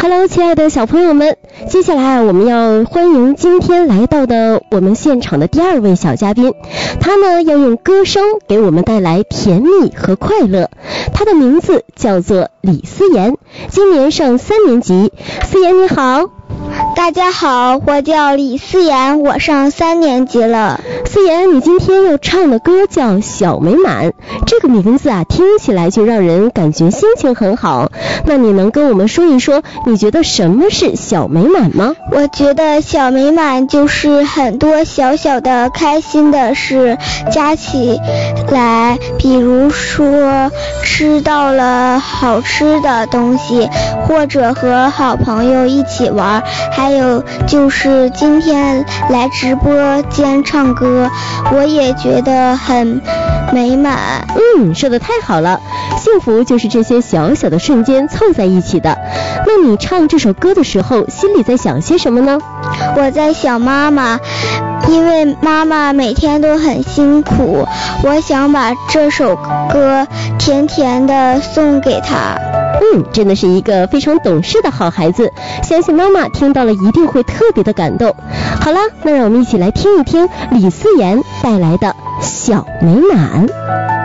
Hello， 亲爱的小朋友们，接下来我们要欢迎今天来到的我们现场的第二位小嘉宾，他呢要用歌声给我们带来甜蜜和快乐。他的名字叫做李思妍，今年上3年级。思妍你好。 大家好，我叫李思妍，我上3年级了。 思妍，你今天要唱的歌叫《小美满》，这个名字啊，听起来就让人感觉心情很好。那你能跟我们说一说，你觉得什么是小美满吗？ 我觉得小美满就是很多小小的开心的事加起来，比如说吃到了好吃的东西，或者和好朋友一起玩，还有就是今天来直播间唱歌，我也觉得很美满。 说得太好了，幸福就是这些小小的瞬间凑在一起的。那你唱这首歌的时候，心里在想些什么呢？ 我在想妈妈，因为妈妈每天都很辛苦，我想把这首歌甜甜的送给她。 真的是一个非常懂事的好孩子，相信妈妈听到了一定会特别的感动。好了，那让我们一起来听一听李思妍带来的《小美满》。